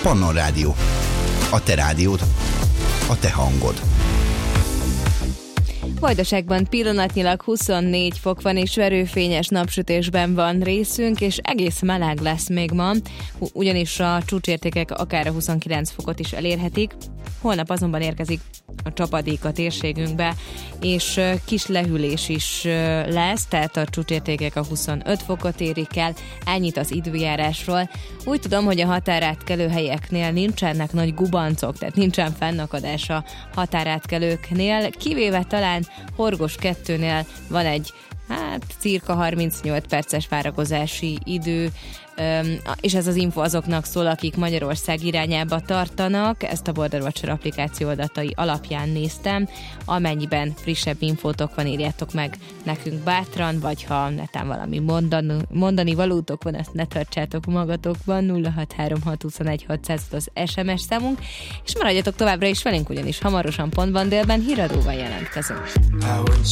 Pannon Rádió. A te rádiód. A te hangod. Vajdaságban pillanatnyilag 24 fok van, és verőfényes napsütésben van részünk, és egész meleg lesz még ma, ugyanis a csúcsértékek akár a 29 fokot is elérhetik. Holnap azonban érkezik a csapadék a térségünkbe, és kis lehűlés is lesz, tehát a csúcsértékek a 25 fokot érik el. Ennyit az időjárásról. Úgy tudom, hogy a határátkelő helyeknél nincsenek nagy gubancok, tehát nincsen fennakadás a határátkelőknél, kivéve talán Horgos 2-nél van egy cirka 38 perces várakozási idő, és ez az info azoknak szól, akik Magyarország irányába tartanak. Ezt a Border Watcher applikáció adatai alapján néztem. Amennyiben frissebb infótok van, írjátok meg nekünk bátran, vagy ha netán valami mondani valótok van, ezt ne tartsátok magatokban. 063621 az SMS számunk, és maradjatok továbbra is velünk, ugyanis hamarosan pontban délben híradóval jelentkezünk.